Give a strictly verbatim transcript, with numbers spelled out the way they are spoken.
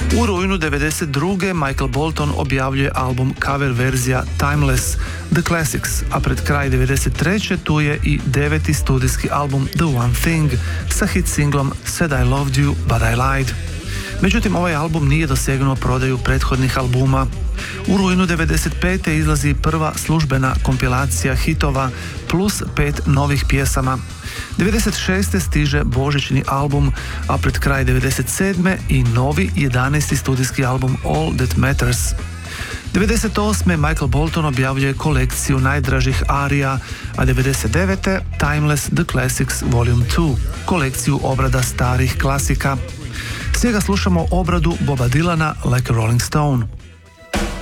U rujnu devedeset druge. Michael Bolton objavljuje album cover verzija Timeless, The Classics, a pred kraj devedeset treće tu je i deveti studijski album The One Thing sa hit singlom Said I Loved You But I Lied. Međutim, ovaj album nije dosegnuo prodaju prethodnih albuma. U rujnu devedeset pete. izlazi prva službena kompilacija hitova plus pet novih pjesama. devedeset šeste. stiže božićni album, a pred kraj devedeset sedme. i novi jedanaesti studijski album All That Matters. devedeset osme. Michael Bolton objavljuje kolekciju najdražih arija, a devedeset devete. Timeless The Classics Volume dva, kolekciju obrada starih klasika. Svega slušamo obradu Boba Dylana Like a Rolling Stone.